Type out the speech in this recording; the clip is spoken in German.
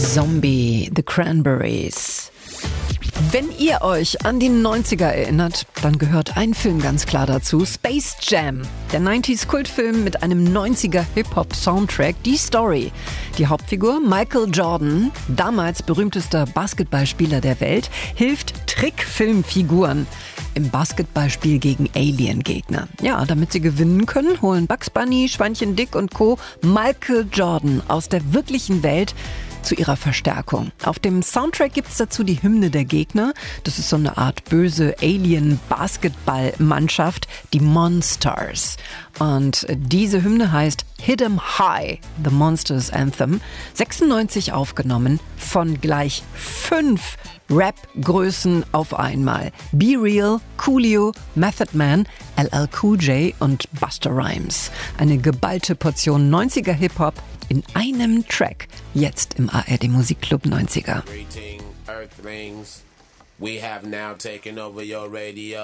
Zombie, The Cranberries. Wenn ihr euch an die 90er erinnert, dann gehört ein Film ganz klar dazu, Space Jam. Der 90s-Kultfilm mit einem 90er-Hip-Hop-Soundtrack, die Story. Die Hauptfigur, Michael Jordan, damals berühmtester Basketballspieler der Welt, hilft Trickfilmfiguren im Basketballspiel gegen Alien-Gegner. Ja, damit sie gewinnen können, holen Bugs Bunny, Schweinchen Dick und Co. Michael Jordan aus der wirklichen Welt zu ihrer Verstärkung. Auf dem Soundtrack gibt's dazu die Hymne der Gegner. Das ist so eine Art böse Alien-Basketball-Mannschaft, die Monsters. Und diese Hymne heißt Hit 'em High, The Monsters Anthem. 96 aufgenommen von gleich 5 Rap-Größen auf einmal. Be Real, Coolio, Method Man, LL Cool J und Busta Rhymes. Eine geballte Portion 90er Hip-Hop in einem Track. Jetzt im ARD Musikclub 90er. We have now taken over your radio.